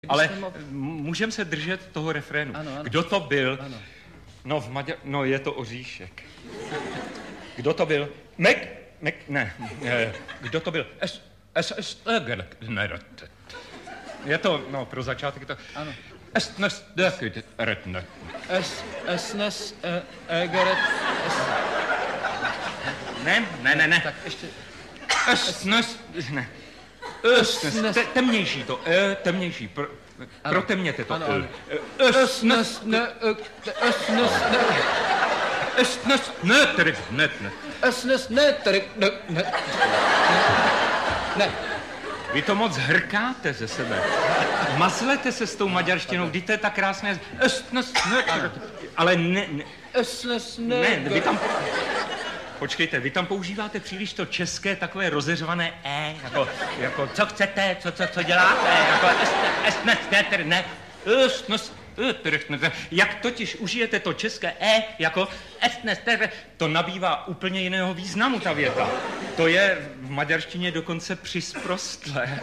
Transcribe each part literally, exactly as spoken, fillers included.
Ale můžeme se držet toho refrénu. Ano, ano. Kdo to byl? Ano. No, v Maďar... no, je to Oříšek. Kdo to byl? Mek... Mek... Ne. ne. Kdo to byl? Es... Es... Es... Je to, no, pro začátek to... Ano. Es... Nes... Retne. Es... Esnes... Egeret... Ne, ne, ne, ne. Tak ještě... Es... Nes... Ne. Es... Nes... Te, temnější to. E, temnější. Pro, protemněte to. Ano, ano. Es... Nes... Ne... Esnes... Ne... Es... Nes... Ne, tedy... Ne, ne. Esnes... Ne... Tady... Ne... Ne... Ne. Vy to moc hrkáte ze sebe. Mazlete se s tou maďarštinou, vždyť to je tak krásné. Es... Nes... Ne... Ale ne... ne. Esnes... Ne... Ne, vy tam... Počkejte, vy tam používáte příliš to české takové rozeřvané e, jako, jako co chcete, co, co, co děláte, jako es, ne, ne, ne, es, nes, ne, jak totiž užijete to české e, jako es, ne, to nabývá úplně jiného významu ta věta. To je v maďarštině dokonce přisprostlé.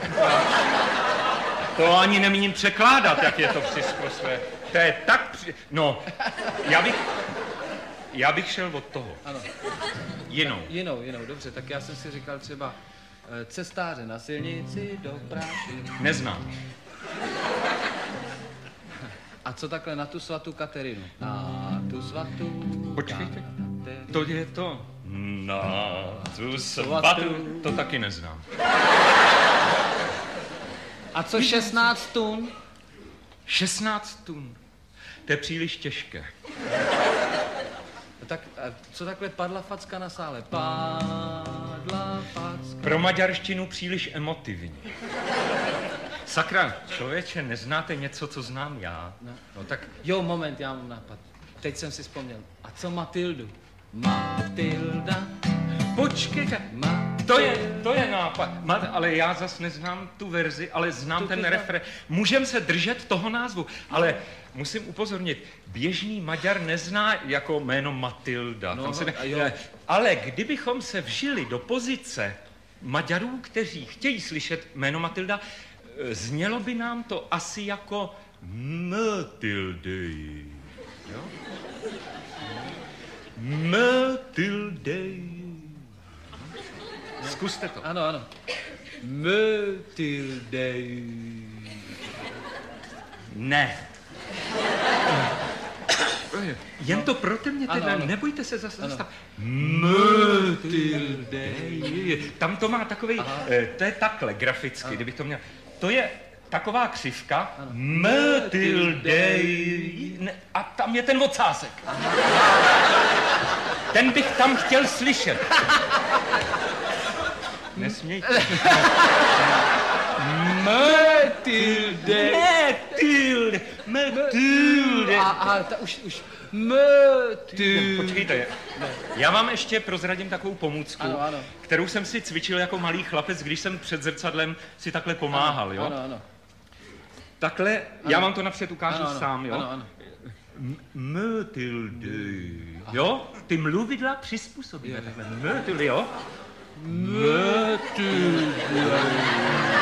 To ani nemíním překládat, jak je to přisprostlé. To je tak při... No, já bych... Já bych šel od toho. Ano. Jinou. Jinou, jinou, dobře. Tak já jsem si říkal třeba eh, cestáře na silnici do práši. Neznám. A co takhle na tu svatou Katerinu? Na tu svatou... Počkejte. Katerinu. To je to. Na tu svatou. To taky neznám. A co šestnáct tun? šestnáct tun. To je příliš těžké. Tak a co takhle padla facka na sále? Padla facka. Pro maďarštinu příliš emotivní. Sakra, člověče, neznáte něco, co znám já? No. No tak... Jo, moment, já mám nápad. Teď jsem si vzpomněl. A co Matildu? Matilda. Počkejte. Matilda. To je, to je nápad. Ma, ale já zas neznám tu verzi, ale znám Tu ten to refrén. Můžeme se držet toho názvu, ale musím upozornit, běžný Maďar nezná jako jméno Matilda. No, Tam se ne, a jo. ale kdybychom se vžili do pozice Maďarů, kteří chtějí slyšet jméno Matilda, znělo by nám to asi jako Matildy. Jo? Matildy. Zkuste to. Ano, ano. Matilda. Ne. Jen to protemněte, Ano, ano. nebojte se zase Ano. zastav. Matilda. Tam to má takový, eh, to je takhle graficky, Ano. kdybych to měl. To je taková křivka. Ano. Matilda. Ne, a tam je ten ocásek. Ten bych tam chtěl slyšet. Nesmějte. Matilda. Matilda. Matilda. A, a ta už, už. Matilda. Počkejte, já vám ještě prozradím takovou pomůcku, Ano, ano. kterou jsem si cvičil jako malý chlapec, když jsem před zrcadlem si takhle pomáhal, jo? Ano, ano. Takhle, ano. Já vám to napřed ukážu Ano, ano. sám, jo? Ano, ano. Matildy, jo? Ty mluvidla přizpůsobíme takhle. Matildy, jo? Matilda.